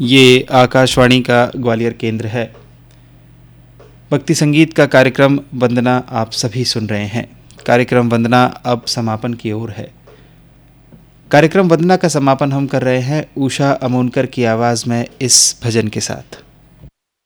ये आकाशवाणी का ग्वालियर केंद्र है। भक्ति संगीत का कार्यक्रम वंदना आप सभी सुन रहे हैं। कार्यक्रम वंदना अब समापन की ओर है। कार्यक्रम वंदना का समापन हम कर रहे हैं उषा अमोनकर की आवाज़ में इस भजन के साथ।